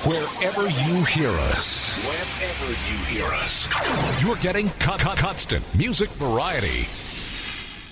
Wherever you hear us, you're getting constant music variety.